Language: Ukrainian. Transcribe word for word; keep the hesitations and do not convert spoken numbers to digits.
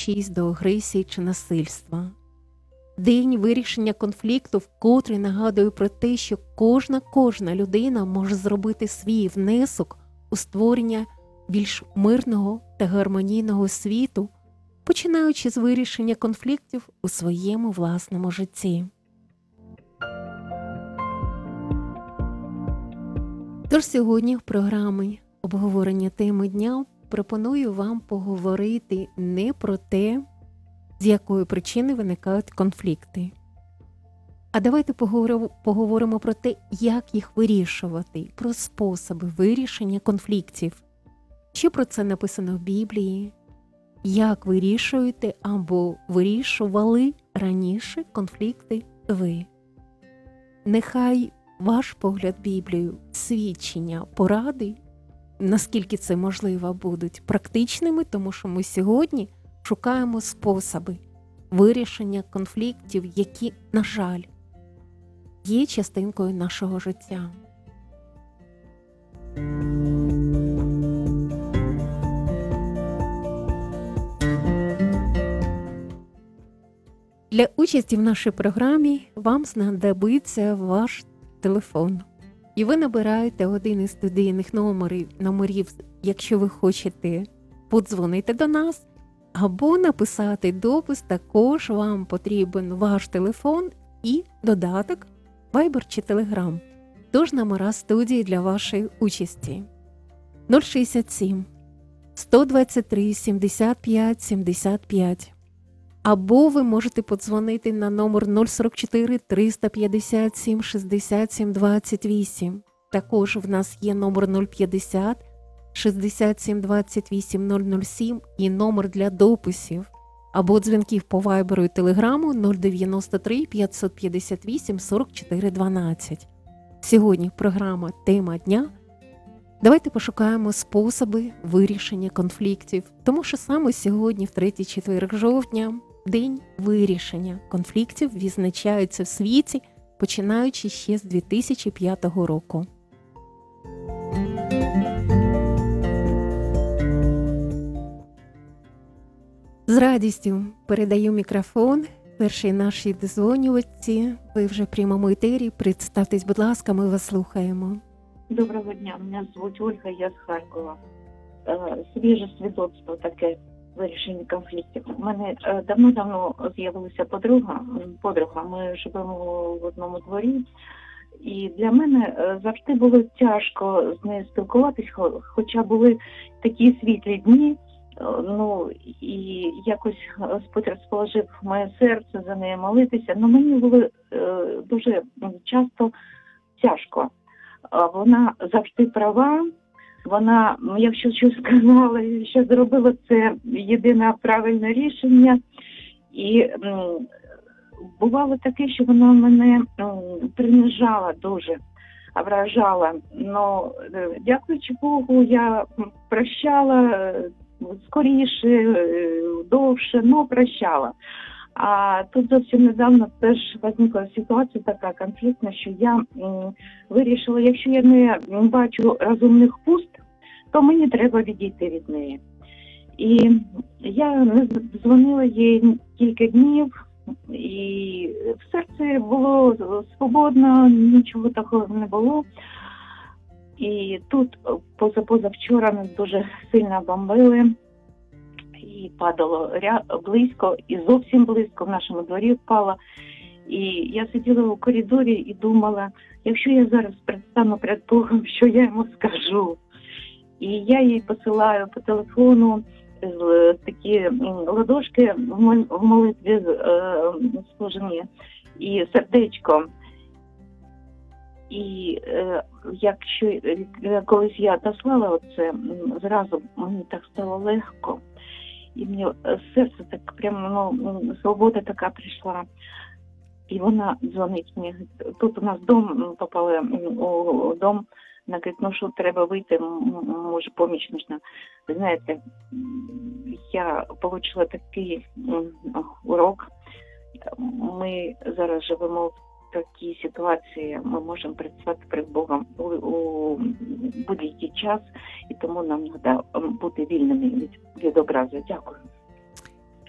вдаючись до агресії чи насильства. День вирішення конфлікту вкотре нагадує про те, що кожна-кожна людина може зробити свій внесок у створення більш мирного та гармонійного світу, починаючи з вирішення конфліктів у своєму власному житті. Тож сьогодні в програмі обговорення теми дня пропоную вам поговорити не про те, з якої причини виникають конфлікти. А давайте поговоримо про те, як їх вирішувати, про способи вирішення конфліктів. Що про це написано в Біблії? Як вирішуєте або вирішували раніше конфлікти ви? Нехай ваш погляд Біблію, свідчення, поради, наскільки це можливо, будуть практичними, тому що ми сьогодні шукаємо способи вирішення конфліктів, які, на жаль, є частинкою нашого життя. Для участі в нашій програмі вам знадобиться ваш телефон. І ви набираєте один із студійних номерів, номерів, якщо ви хочете подзвонити до нас, або написати допис, також вам потрібен ваш телефон і додаток Viber чи Telegram. Тож номера студії для вашої участі. нуль шістдесят сім сто двадцять три сімдесят п'ять сімдесят п'ять. Або ви можете подзвонити на номер нуль сорок чотири триста п'ятдесят сім шістдесят сім двадцять вісім. Також в нас є номер нуль п'ятдесят шістдесят сім двадцять вісім нуль нуль сім і номер для дописів або дзвінків по Вайберу і Телеграму нуль дев'яносто три п'ятсот п'ятдесят вісім сорок чотири дванадцять. Сьогодні програма «Тема дня». Давайте пошукаємо способи вирішення конфліктів, тому що саме сьогодні, в третій четверг жовтня, День вирішення конфліктів відзначається в світі, починаючи ще з дві тисячі п'ятого року. З радістю передаю мікрофон першій нашій дзвонювачці. Ви вже в прямому етері. Представтесь, будь ласка, ми вас слухаємо. Доброго дня, мене звуть Ольга, я з Харкова. Свіже свідоцтво таке вирішення конфліктів. У мене давно-давно з'явилася подруга, подруга, ми живемо в одному дворі, і для мене завжди було тяжко з нею спілкуватись, хоча були такі світлі дні, ну, і якось Господь розположив моє серце за нею молитися, але мені було дуже часто тяжко. Вона завжди права, вона, якщо щось сказала, що зробила, це єдине правильне рішення. І м, бувало таке, що вона мене м, принижала дуже, вражала. Но, дякуючи Богу, я прощала скоріше, довше, но прощала. А тут зовсім недавно теж виникла ситуація така конфліктна, що я м, вирішила, якщо я не бачу розумних пуст, то мені треба відійти від неї. І я не дзвонила їй кілька днів, і в серці було свободно, нічого такого не було. І тут поза-позавчора нас дуже сильно бомбили. І падало близько, і зовсім близько в нашому дворі впало. І я сиділа у коридорі і думала, якщо я зараз предстану перед Богом, що я йому скажу. І я їй посилаю по телефону такі ладошки в молитві сложені і сердечко. І е, якщо колись я дослала оце, зразу мені так стало легко. І мені серце так прямо, ну, свобода така прийшла. І вона дзвонить мені, тут у нас дом, попали у дом, вона говорить, ну що, треба вийти, може поміч нужна. Ви знаєте, я отримала такий урок. Ми зараз живемо в такій ситуації, ми можемо працювати перед Богом у, у будь-який час, і тому нам треба бути вільними від, від образи. Дякую.